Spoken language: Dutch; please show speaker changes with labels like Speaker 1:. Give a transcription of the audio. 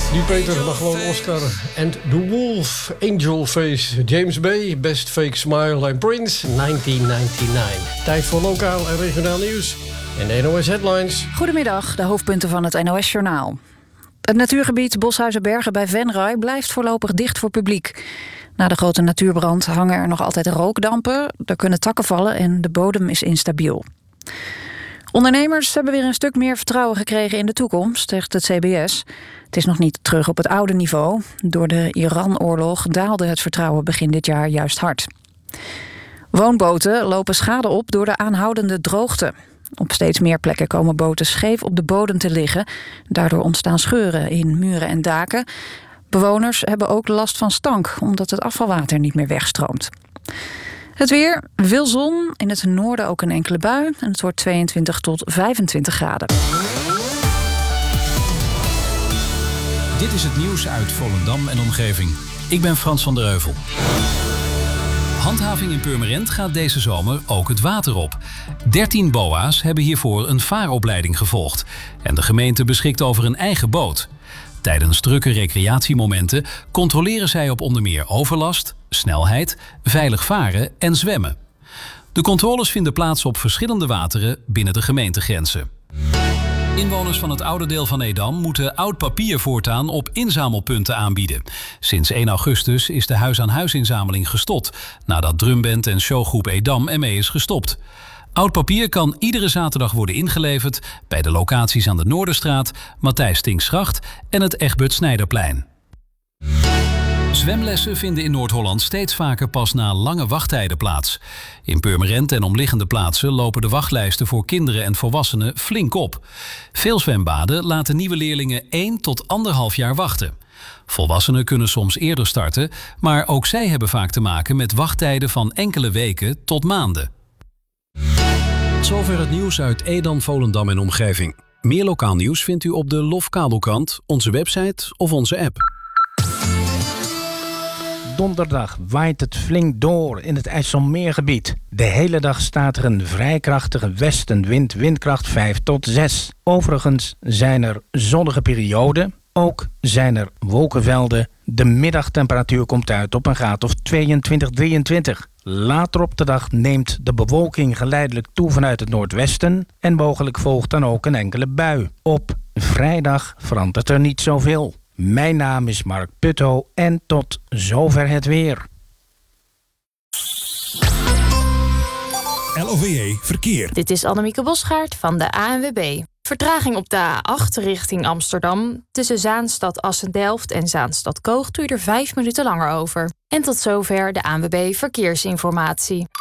Speaker 1: Die Peter mag gewoon Oscar. And The Wolf, Angel Face, James Bay, Best Fake Smile en Prince, 1999. Tijd voor lokaal en regionaal nieuws en de NOS Headlines.
Speaker 2: Goedemiddag, de hoofdpunten van het NOS-journaal. Het natuurgebied Boshuizenbergen bij Venray blijft voorlopig dicht voor publiek. Na de grote natuurbrand hangen er nog altijd rookdampen. Er kunnen takken vallen en de bodem is instabiel. Ondernemers hebben weer een stuk meer vertrouwen gekregen in de toekomst, zegt het CBS. Het is nog niet terug op het oude niveau. Door de Iran-oorlog daalde het vertrouwen begin dit jaar juist hard. Woonboten lopen schade op door de aanhoudende droogte. Op steeds meer plekken komen boten scheef op de bodem te liggen. Daardoor ontstaan scheuren in muren en daken. Bewoners hebben ook last van stank, omdat het afvalwater niet meer wegstroomt. Het weer, veel zon, in het noorden ook een enkele bui. En het wordt 22 tot 25 graden.
Speaker 3: Dit is het nieuws uit Volendam en omgeving. Ik ben Frans van der Heuvel. Handhaving in Purmerend gaat deze zomer ook het water op. 13 BOA's hebben hiervoor een vaaropleiding gevolgd. En de gemeente beschikt over een eigen boot. Tijdens drukke recreatiemomenten controleren zij op onder meer overlast, snelheid, veilig varen en zwemmen. De controles vinden plaats op verschillende wateren binnen de gemeentegrenzen. Inwoners van het oude deel van Edam moeten oud papier voortaan op inzamelpunten aanbieden. Sinds 1 augustus is de huis-aan-huis-inzameling gestopt, nadat drumband en showgroep Edam ermee is gestopt. Oud papier kan iedere zaterdag worden ingeleverd bij de locaties aan de Noorderstraat, Matthijs Tinksgracht en het Egbert Snijderplein. Zwemlessen vinden in Noord-Holland steeds vaker pas na lange wachttijden plaats. In Purmerend en omliggende plaatsen lopen de wachtlijsten voor kinderen en volwassenen flink op. Veel zwembaden laten nieuwe leerlingen 1 tot 1,5 jaar wachten. Volwassenen kunnen soms eerder starten, maar ook zij hebben vaak te maken met wachttijden van enkele weken tot maanden.
Speaker 4: Zover het nieuws uit Edam, Volendam en omgeving. Meer lokaal nieuws vindt u op de Lofkabelkrant, onze website of onze app.
Speaker 5: Donderdag waait het flink door in het IJsselmeergebied. De hele dag staat er een vrij krachtige westenwind, windkracht 5 tot 6. Overigens zijn er zonnige perioden. Ook zijn er wolkenvelden. De middagtemperatuur komt uit op een graad of 22, 23. Later op de dag neemt de bewolking geleidelijk toe vanuit het noordwesten en mogelijk volgt dan ook een enkele bui. Op vrijdag verandert er niet zoveel. Mijn naam is Mark Putto en tot zover het weer.
Speaker 6: LOVE Verkeer.
Speaker 7: Dit is Annemieke Bosgaard van de ANWB. Vertraging op de A8 richting Amsterdam. Tussen Zaanstad-Assendelft en Zaanstad-Koog doe je er 5 minuten langer over. En tot zover de ANWB Verkeersinformatie.